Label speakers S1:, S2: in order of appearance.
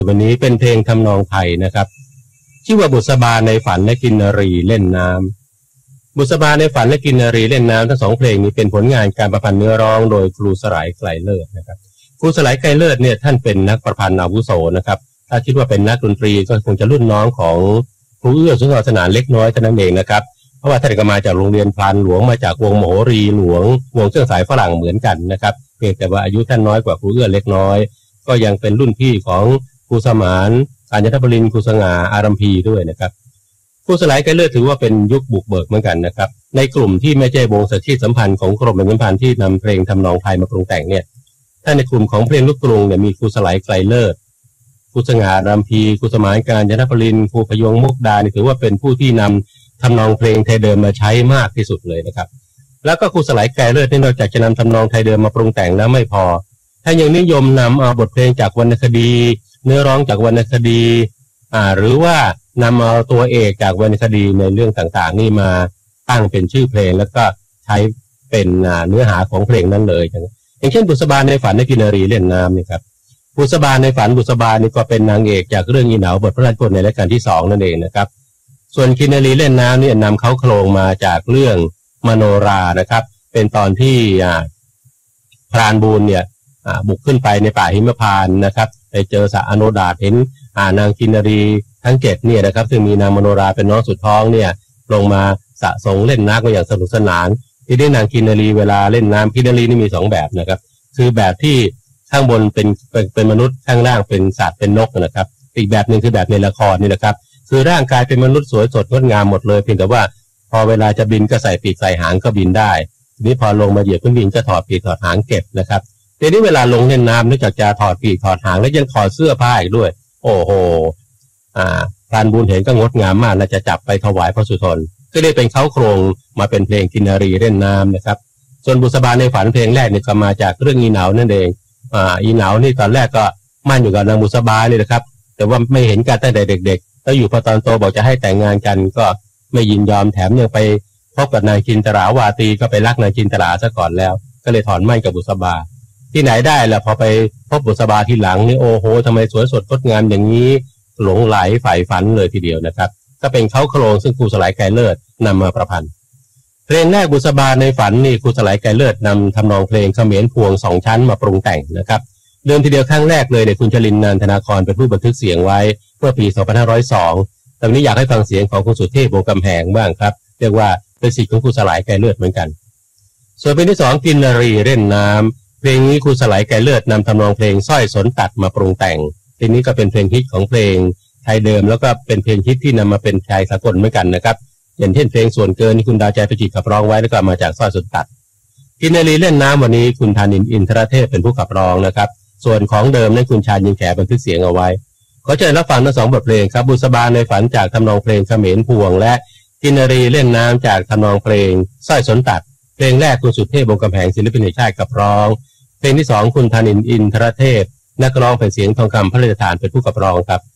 S1: วันนี้เป็นเพลงทำนองไทยนะครับชื่อว่าบุษบาในฝันและกินนรีเล่นน้ำบุษบาในฝันและกินนรีเล่นน้ำทั้งสองเพลงนี้เป็นผลงานการประพันธ์เนื้อร้องโดยครูสลายไกลเลิศนะครับครูสลายไกลเลิศเนี่ยท่านเป็นนักประพันธ์อาวุโสนะครับถ้าคิดว่าเป็นนักดนตรีก็คงจะรุ่นน้องของครูเอื้อสุนทรสนานเล็กน้อยเท่านั้นเองนะครับเพราะว่าท่านก็มาจากโรงเรียนพลานหลวงมาจากวงมโหรีหลวงวงเครื่องสายฝรั่งเหมือนกันนะครับเพียงแต่ว่าอายุท่านน้อยกว่าครูเอื้อเล็กน้อยก็ยังเป็นรุ่นพี่ของครูสมานกาญจนบรินทร์ครูสง่าอารัมพีด้วยนะครับครูสลายไกลเลิศถือว่าเป็นยุคบุกเบิกเหมือนกันนะครับในกลุ่มที่ไม่ใช่วงสตรีสัมพันธ์ของกรมประชาสัมพันธ์ที่นำเพลงทำนองไทยมาปรุงแต่งเนี่ยถ้าในกลุ่มของเพลงลูกกรุงเนี่ยมีครูสลายไกลเลิศครูสง่าอารัมพีครูสมานกาญจนบรินทร์ครูพยงมุกดานี่ถือว่าเป็นผู้ที่นำทำนองเพลงไทยเดิมมาใช้มากที่สุดเลยนะครับแล้วก็ครูสลายไกลเลิศนอกจากจะนำทำนองไทยเดิมมาปรุงแต่งแล้วไม่พอท่านยังนิยมนำเอาบทเพลงจากวรรณคดีเนื้อร้องจากวรรณคดีหรือว่านำเอาตัวเอกจากวรรณคดีในเรื่องต่างๆนี่มาตั้งเป็นชื่อเพลงแล้วก็ใช้เป็นเนื้อหาของเพลงนั้นเลยอย่างเช่นบุษบาในฝันในกินนรีเล่นน้ำนี่ครับบุษบาในฝันบุษบานี่ก็เป็นนางเอกจากเรื่องอีเหนาบทพระราชนิพนธ์ในรัชกาลที่2นั่นเองนะครับส่วนกินนรีเล่นน้ำเนี่ยนำเขาโครงมาจากเรื่องมโนรานะครับเป็นตอนที่พรานบูญเนี่ยบุกขึ้นไปในป่าหิมพานต์นะครับไปเจอสระอโนดาตเห็นนางกินนรีทั้ง7เนี่ยนะครับซึ่งมีนางมโนราเป็นน้องสุดท้องเนี่ยลงมาสะสงเล่นน้ำกันอย่างสนุกสนานที่ได้นางกินนรีเวลาเล่นน้ำกินนรีนี่มี2แบบนะครับคือแบบที่ข้างบนเป็นมนุษย์ข้างล่างเป็นสัตว์เป็นนกนะครับอีกแบบหนึ่งคือแบบในละครนี่แหละครับคือร่างกายเป็นมนุษย์สวยสดงดงามหมดเลยเพียงแต่ว่าพอเวลาจะบินก็ใส่ปีกใส่หางก็บินได้ทีนี้พอลงมาเหยียบพื้นดินก็ถอดปีกถอดหางเก็บนะครับทีนี้เวลาลงเล่นน้ำนอกจากจะถอดปีกถอดหางแล้วยังถอดเสื้อผ้าอีกด้วยโอ้โหพรานบุญเห็นก็งดงามมากและจะจับไปถวายพระสุทนก็ได้เป็นเขาโครงมาเป็นเพลงกินนารีเล่นน้ำนะครับส่วนบุษบาในฝันเพลงแรกเนี่ยก็มาจากเรื่องอีเหนานั่นเองอีเหนานี่ตอนแรกก็มั่นอยู่กับนางบุษบาเลยนะครับแต่ว่าไม่เห็นกันตั้งแต่เด็กๆแล้วอยู่พอตอนโตบอกจะให้แต่งงานกันก็ไม่ยินยอมแถมยังไปพบกับนางจินตราวาตีก็ไปรักนางจินตราซะก่อนแล้วก็เลยถอนมั่นกับบุษบาที่ไหนได้ล่ะพอไปพบบุษบาทีหลังนี่โอ้โหทำไมสวยสดงดงามอย่างนี้หลงไหลใฝ่ฝันเลยทีเดียวนะครับก็เป็นเขาโครงซึ่งครูสลายไกลเลิศนำมาประพันธ์เพลงแรกบุษบาในฝันนี่ครูสลายไกลเลิศนำทำนองเพลงเขมรพวง2ชั้นมาปรุงแต่งนะครับเดิมทีเดียวครั้งแรกเลยเนี่ยคุณชลินนันทนาครเป็นผู้บันทึกเสียงไว้เมื่อปี2502ตอนนี้อยากให้ฟังเสียงของคุณสุเทพวงศ์กำแหงบ้างครับเรียกว่าเป็นศิษย์ของครูสลายไกลเลิศเหมือนกันส่วนเพลงที่2กินนารีเล่นน้ำเพลงนี้ครูสลายไกลเลิศนำทำนองเพลงสร้อยสนตัดมาปรุงแต่งเพลงนี้ก็เป็นเพลงฮิตของเพลงไทยเดิมแล้วก็เป็นเพลงฮิตที่นำมาเป็นชายสากลเหมือนกันนะครับอย่างเช่นเพลงส่วนเกินที่คุณดาวใจประจิตขับร้องไว้แล้วก็มาจากสร้อยสนตัดกินนารีเล่นน้ำวันนี้คุณธานินทร์อินทรเทพเป็นผู้ขับร้องนะครับส่วนของเดิมนั้นคุณชาญยิงแขบันทึกเสียงเอาไว้ขอเชิญรับฟังทั้ง2บทเพลงครับบุษบาในฝันจากทำนองเพลงเขมรพวงและกินนารีเล่นน้ำจากทำนองเพลงสร้อยสนตัดเพลงแรกคุณสุเทพวงศ์กำแหงศิลปินแห่งชาติขับร้องเพลงที่2คุณธานินทร์อินทรเทพนักร้องแผ่นเสียงทองคำพระราชทานเป็นผู้ขับร้องครับ